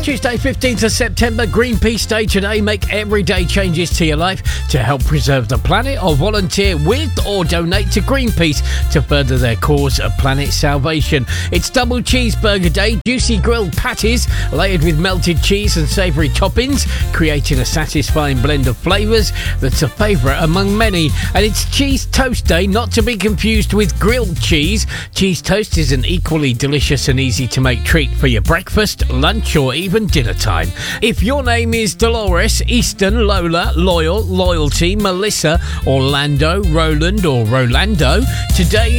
Tuesday, 15th of September, Greenpeace Day today. Make everyday changes to your life to help preserve the planet, or volunteer with or donate to Greenpeace to further their cause of planet salvation. It's Double Cheeseburger Day. Juicy grilled patties layered with melted cheese and savoury toppings, creating a satisfying blend of flavours that's a favourite among many. And it's Cheese Toast Day, not to be confused with grilled cheese. Cheese toast is an equally delicious and easy to make treat for your breakfast, lunch or even dinner time. If your name is Dolores, Easton, Lola, Loyal, Loyalty, Melissa, Orlando, Roland or Rolando, today